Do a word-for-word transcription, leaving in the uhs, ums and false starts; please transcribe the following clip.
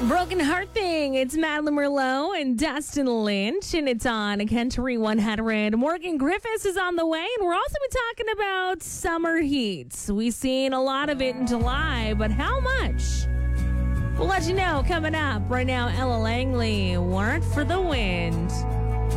Broken Heart Thing. It's Madeline Merlot and Dustin Lynch, and it's on Country one hundred. Morgan Griffiths is on the way, and we're also been talking about summer heat. We've seen a lot of it in July, but how much? We'll let you know coming up. Right now, Ella Langley, Weren't for the Wind.